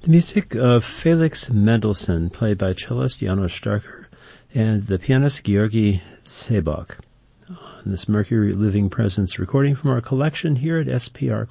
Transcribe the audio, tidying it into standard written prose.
The music of Felix Mendelssohn, played by cellist Janos Starker and the pianist Georgi Sebok. On this Mercury Living Presence recording from our collection here at SPR